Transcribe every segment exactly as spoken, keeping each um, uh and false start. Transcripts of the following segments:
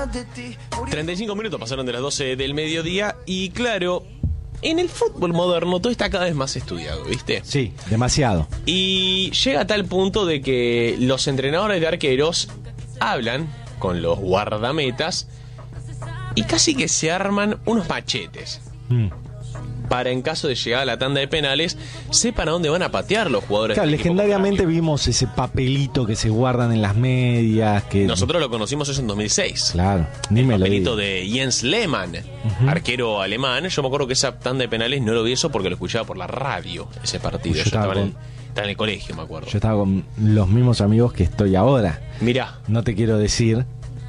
treinta y cinco minutos pasaron de las doce del mediodía y claro, en el fútbol moderno todo está cada vez más estudiado, ¿viste? Sí, demasiado. Y llega a tal punto de que los entrenadores de arqueros hablan con los guardametas y casi que se arman unos machetes. Mm. Para en caso de llegar a la tanda de penales, sepan a dónde van a patear los jugadores. Claro, legendariamente vimos ese papelito que se guardan en las medias. Que nosotros lo conocimos eso en dos mil seis. Claro, ni el me lo papelito digo. de Jens Lehmann, uh-huh. arquero alemán. Yo me acuerdo que esa tanda de penales no lo vi eso porque lo escuchaba por la radio, ese partido. Yo, Yo estaba, estaba, en, estaba en el colegio, me acuerdo. Yo estaba con los mismos amigos que estoy ahora. Mirá. No te quiero decir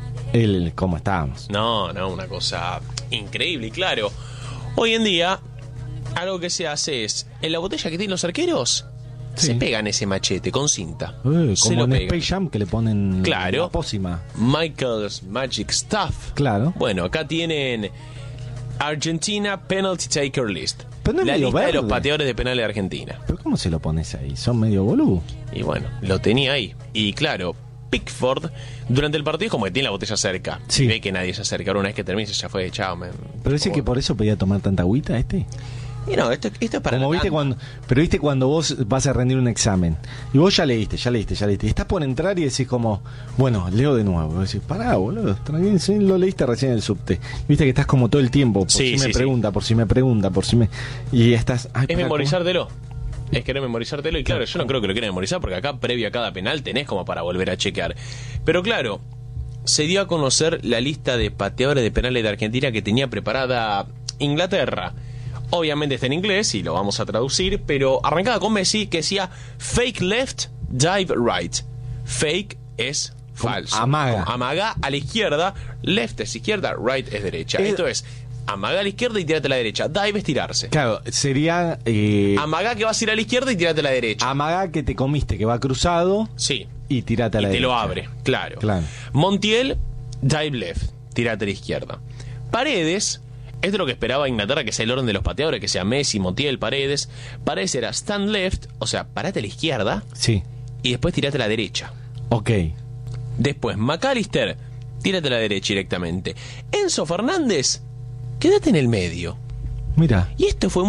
el cómo estábamos. No, no, una cosa increíble. Y claro, hoy en día algo que se hace es, en la botella que tienen los arqueros, sí. se pegan ese machete con cinta. Uy, se como lo en pegan. Space Jam que le ponen claro, la pócima. Michael's Magic Stuff. Claro. Bueno, acá tienen Argentina Penalty Taker List. Pero no es la medio lista verde. de los pateadores de penales de Argentina. ¿Pero cómo se lo pones ahí? Son medio boludo. Y bueno, lo tenía ahí. Y claro, Pickford, durante el partido es como que tiene la botella cerca. Sí. Ve que nadie se acerca. Una vez que termine, ya fue, chao, man. Pero dice que por eso podía tomar tanta agüita este. Y no, esto, esto es para Como viste cuando, pero viste cuando vos vas a rendir un examen y vos ya leíste, ya leíste, ya leíste y estás por entrar y decís como, bueno, leo de nuevo. Y vos decís, pará, boludo, tranquilo, sí, lo leíste recién en el subte. Viste que estás como todo el tiempo, por sí, si sí, me sí. pregunta, por si me pregunta, por si me... Y estás... Ay, es pará, memorizártelo. ¿cómo? Es querer memorizártelo y claro, yo no creo que lo quieran memorizar porque acá previo a cada penal tenés como para volver a chequear. Pero claro, se dio a conocer la lista de pateadores de penales de Argentina que tenía preparada Inglaterra. Obviamente está en inglés y lo vamos a traducir, pero arrancaba con Messi que decía fake left, dive right. Fake es falso. Amaga. Amaga a la izquierda, left es izquierda, right es derecha. Es... Esto es, amaga a la izquierda y tirate a la derecha. Dive es tirarse. Claro, sería... Eh... Amaga que vas a ir a la izquierda y tirate a la derecha. Amaga que te comiste, que va cruzado. Sí. Y tirate a la y derecha. Y te lo abre, claro. claro. Montiel, dive left, tirate a la izquierda. Paredes... Esto es lo que esperaba Inglaterra, que sea el orden de los pateadores, que sea Messi, Montiel, Paredes. Paredes era stand left, o sea, parate a la izquierda. Sí. Y después tirate a la derecha. Ok. Después, McAllister, tírate a la derecha directamente. Enzo Fernández, quédate en el medio. Mira. Y esto fue